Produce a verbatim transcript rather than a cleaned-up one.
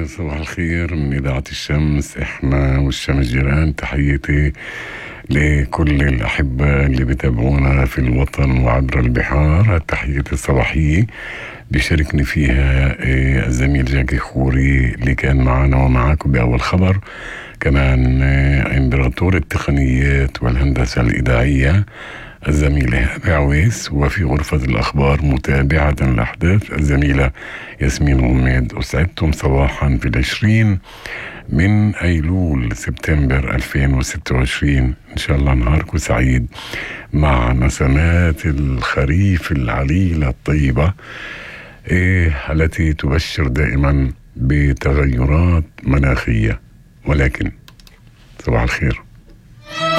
صباح الخير من إذاعة الشمس، إحنا والشمس جيران. تحياتي لكل الأحبة اللي بتابعونا في الوطن وعبر البحار. التحية الصباحية بيشاركني فيها الزميل جاكي خوري اللي كان معنا ومعاكم بأول خبر، كمان إمبراطور التقنيات والهندسة الإذاعية الزميلة هبة عويس، وفي غرفة الأخبار متابعة الأحداث الزميلة ياسمين غميد. أسعدتم صباحا في العشرين من أيلول سبتمبر ألفين وستة وعشرين. إن شاء الله نهاركم سعيد مع نسمات الخريف العليلة الطيبة إيه التي تبشر دائما بتغيرات مناخية. ولكن صباح الخير.